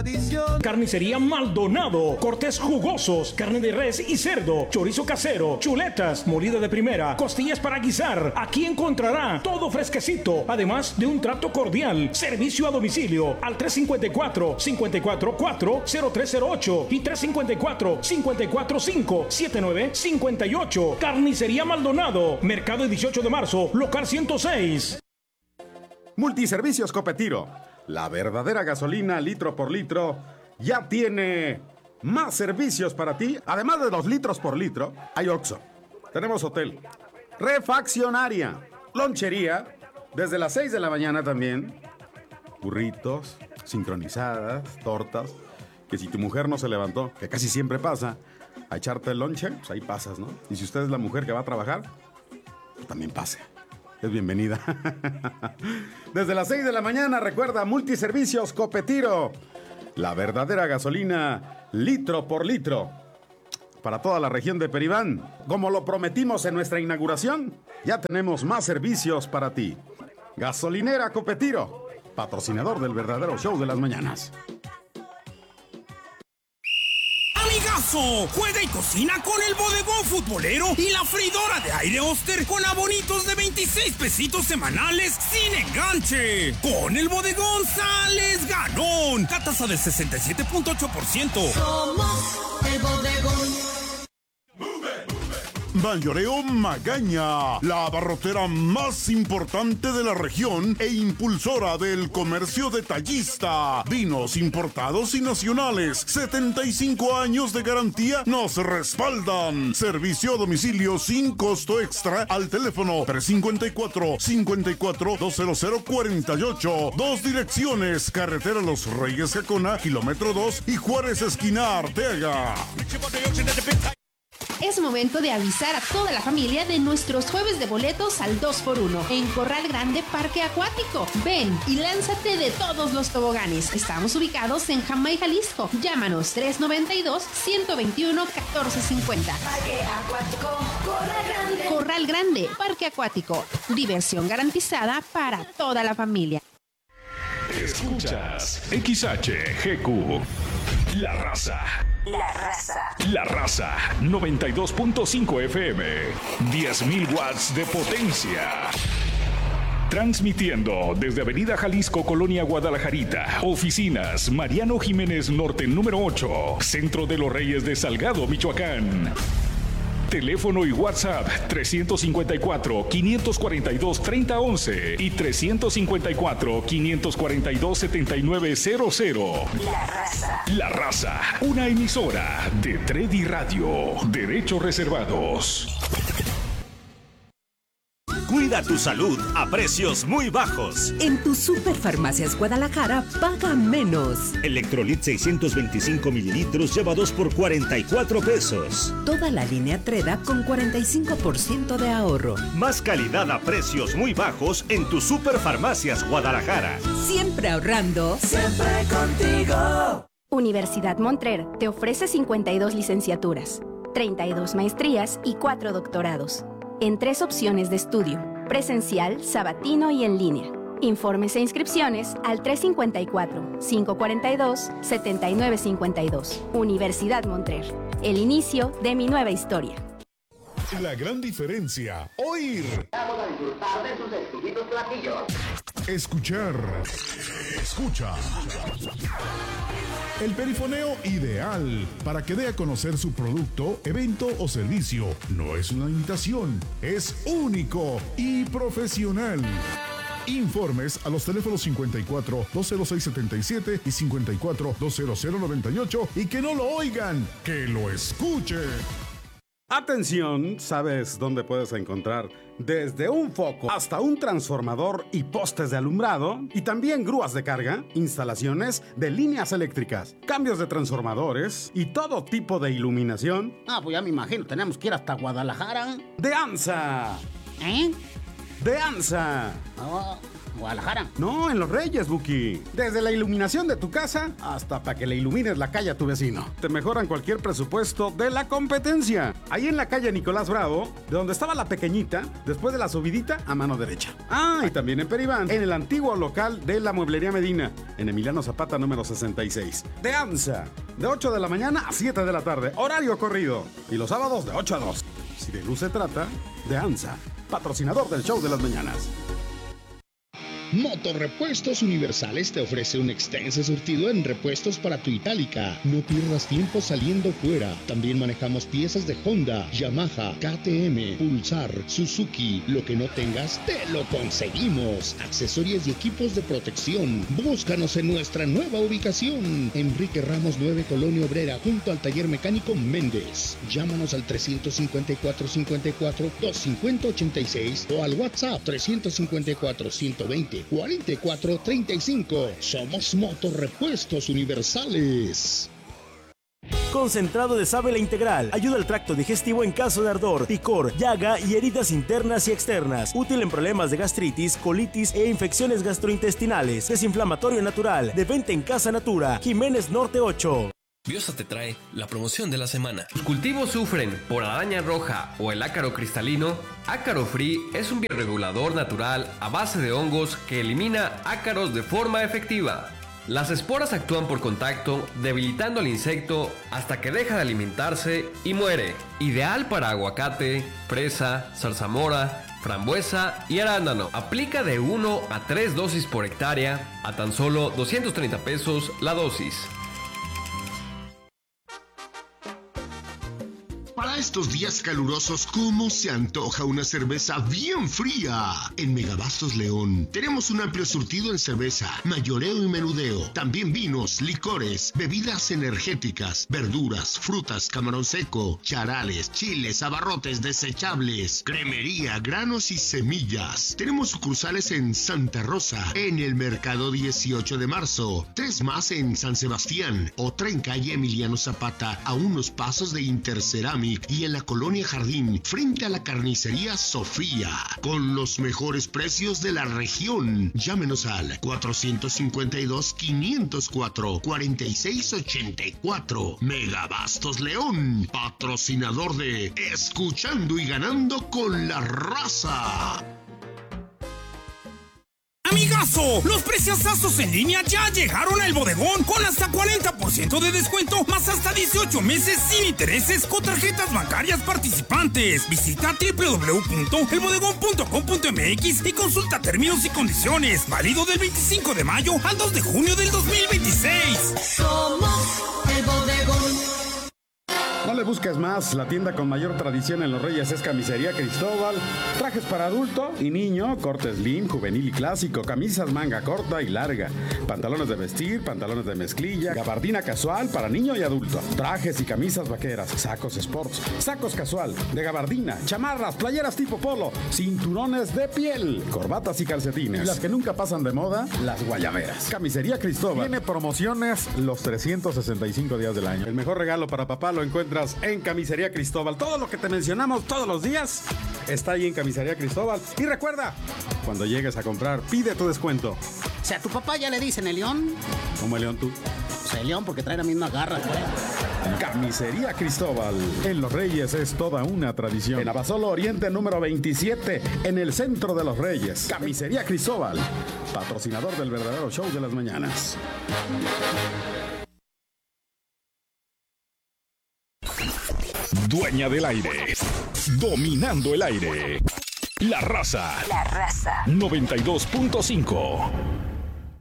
tradición. Carnicería Maldonado, cortes jugosos, carne de res y cerdo, chorizo casero, chuletas, molida de primera, costillas para guisar. Aquí encontrará todo fresquecito, además de un trato cordial. Servicio a domicilio al 354-544-0308 y 354-545-7958. Carnicería Maldonado, Mercado 18 de marzo, local 106. Multiservicios Copetiro, la verdadera gasolina litro por litro, ya tiene más servicios para ti. Además de 2 litros por litro, hay Oxxo, tenemos hotel, refaccionaria, lonchería, desde las 6 de la mañana también, burritos, sincronizadas, tortas, que si tu mujer no se levantó, que casi siempre pasa, a echarte el lonche, pues ahí pasas, ¿no? Y si usted es la mujer que va a trabajar, pues también pase. Es bienvenida. Desde las 6 de la mañana, recuerda, Multiservicios Copetiro. La verdadera gasolina, litro por litro. Para toda la región de Peribán. Como lo prometimos en nuestra inauguración, ya tenemos más servicios para ti. Gasolinera Copetiro, patrocinador del verdadero show de las mañanas. Amigazo, juega y cocina con el bodegón futbolero y la freidora de aire Oster con abonitos de 26 pesitos semanales sin enganche. Con el bodegón sales ganón. Tasa del 67.8%. Somos el bodegón. Mayoreo Magaña, la abarrotera más importante de la región e impulsora del comercio detallista. Vinos importados y nacionales, 75 años de garantía nos respaldan. Servicio a domicilio sin costo extra al teléfono 354-54-20048. 2 direcciones, carretera Los Reyes Jacona, kilómetro 2 y Juárez esquina Arteaga. Es momento de avisar a toda la familia de nuestros jueves de boletos al 2x1 en Corral Grande Parque Acuático. Ven y lánzate de todos los toboganes. Estamos ubicados en Jamay, Jalisco. Llámanos 392-121-1450. Parque Acuático, Corral Grande. Corral Grande Parque Acuático. Diversión garantizada para toda la familia. Escuchas XHGQ. La Raza. La Raza. La Raza 92.5 FM. 10.000 watts de potencia. Transmitiendo desde Avenida Jalisco, Colonia Guadalajarita. Oficinas Mariano Jiménez Norte número 8. Centro de los Reyes de Salgado, Michoacán. Teléfono y WhatsApp 354-542-3011 y 354-542-7900. La Raza. La Raza, una emisora de Tredi Radio. Derechos reservados. Cuida tu salud a precios muy bajos. En tu Superfarmacias Guadalajara, paga menos. Electrolit 625 mililitros lleva 2 por 44 pesos. Toda la línea Treda con 45% de ahorro. Más calidad a precios muy bajos en tu Superfarmacias Guadalajara. Siempre ahorrando. Siempre contigo. Universidad Montrer te ofrece 52 licenciaturas, 32 maestrías y 4 doctorados. En 3 opciones de estudio, presencial, sabatino y en línea. Informes e inscripciones al 354-542-7952. Universidad Montrer, el inicio de mi nueva historia. La gran diferencia, oír. Vamos a disfrutar de sus exquisitos platillos. Escuchar. Escucha. El perifoneo ideal para que dé a conocer su producto, evento o servicio. No es una imitación, es único y profesional. Informes a los teléfonos 54-206-77 y 54-200-98 y que no lo oigan, que lo escuchen. Atención, ¿sabes dónde puedes encontrar desde un foco hasta un transformador y postes de alumbrado? Y también grúas de carga, instalaciones de líneas eléctricas, cambios de transformadores y todo tipo de iluminación. Pues ya me imagino, tenemos que ir hasta Guadalajara. ¡De ANSA! ¿Eh? ¡De ANSA! Guadalajara. No, en Los Reyes, Buki. Desde la iluminación de tu casa hasta para que le ilumines la calle a tu vecino. Te mejoran cualquier presupuesto de la competencia. Ahí en la calle Nicolás Bravo, de donde estaba la pequeñita, después de la subidita a mano derecha. Ah, y también en Peribán, en el antiguo local de la Mueblería Medina, en Emiliano Zapata número 66. De ANSA, de 8 de la mañana a 7 de la tarde, horario corrido. Y los sábados de 8 a 2. Si de luz se trata, de ANSA, patrocinador del show de las mañanas. Motorrepuestos Universales te ofrece un extenso surtido en repuestos para tu Itálica. No pierdas tiempo saliendo fuera. También manejamos piezas de Honda, Yamaha, KTM, Pulsar, Suzuki. Lo que no tengas, te lo conseguimos. Accesorios y equipos de protección. Búscanos en nuestra nueva ubicación. Enrique Ramos 9, Colonia Obrera, junto al Taller Mecánico Méndez. Llámanos al 354-54-250-86 o al WhatsApp 354-120. 4435. Somos Motorrepuestos Universales. Concentrado de sábila integral. Ayuda al tracto digestivo en caso de ardor, picor, llaga y heridas internas y externas. Útil en problemas de gastritis, colitis e infecciones gastrointestinales. Desinflamatorio natural. De venta en Casa Natura. Jiménez Norte 8. Biosa te trae la promoción de la semana. ¿Tus cultivos sufren por araña roja o el ácaro cristalino? Ácaro Free es un bioregulador natural a base de hongos que elimina ácaros de forma efectiva. Las esporas actúan por contacto, debilitando al insecto hasta que deja de alimentarse y muere. Ideal para aguacate, fresa, zarzamora, frambuesa y arándano. Aplica de 1 a 3 dosis por hectárea a tan solo 230 pesos la dosis. Para estos días calurosos, ¿cómo se antoja una cerveza bien fría? En Megabastos León tenemos un amplio surtido en cerveza, mayoreo y menudeo. También vinos, licores, bebidas energéticas, verduras, frutas, camarón seco, charales, chiles, abarrotes desechables, cremería, granos y semillas. Tenemos sucursales en Santa Rosa, en el Mercado 18 de Marzo, 3 más en San Sebastián, otra en calle Emiliano Zapata, a unos pasos de Interceramic, y en la Colonia Jardín, frente a la carnicería Sofía, con los mejores precios de la región. Llámenos al 452-504-4684. Megabastos León, patrocinador de Escuchando y Ganando con la Raza. Amigazo, los preciosazos en línea ya llegaron al bodegón con hasta 40% de descuento, más hasta 18 meses sin intereses con tarjetas bancarias participantes. Visita www.elbodegón.com.mx y consulta términos y condiciones. Válido del 25 de mayo al 2 de junio del 2026. Somos el bodegón. No le busques más, la tienda con mayor tradición en Los Reyes es Camisería Cristóbal. Trajes para adulto y niño, corte slim, juvenil y clásico, camisas manga corta y larga, pantalones de vestir, pantalones de mezclilla, gabardina casual para niño y adulto, trajes y camisas vaqueras, sacos sports, sacos casual, de gabardina, chamarras, playeras tipo polo, cinturones de piel, corbatas y calcetines. Y las que nunca pasan de moda, las guayaberas. Camisería Cristóbal tiene promociones los 365 días del año. El mejor regalo para papá lo encuentra en Camisería Cristóbal. Todo lo que te mencionamos todos los días está ahí en Camisería Cristóbal. Y recuerda, cuando llegues a comprar, pide tu descuento. O sea, a tu papá ya le dicen el león. ¿Cómo el león tú? Pues el león porque trae la misma garra, güey. Camisería Cristóbal. En Los Reyes es toda una tradición. En Abasolo Oriente número 27, en el centro de Los Reyes. Camisería Cristóbal, patrocinador del verdadero show de las mañanas. Dueña del aire. Dominando el aire. La Raza. La Raza. 92.5.